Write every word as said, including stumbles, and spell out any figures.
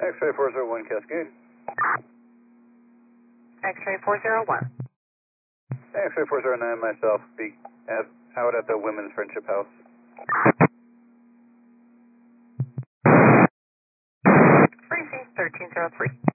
X-ray four zero one Cascade. X-ray four zero one. X-ray four zero nine, myself, be at, out at the Women's Friendship House. Freezing thirteen zero three.